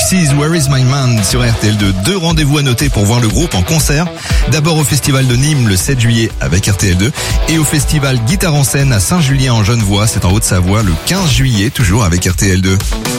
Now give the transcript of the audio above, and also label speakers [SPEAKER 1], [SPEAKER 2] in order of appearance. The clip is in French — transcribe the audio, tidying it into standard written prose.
[SPEAKER 1] Pixies, Where is my man sur RTL2. 2 rendez-vous à noter pour voir le groupe en concert. D'abord au festival de Nîmes le 7 juillet avec RTL2 et au festival Guitare en scène à Saint-Julien en Genevois, c'est en Haute-Savoie, le 15 juillet toujours avec RTL2.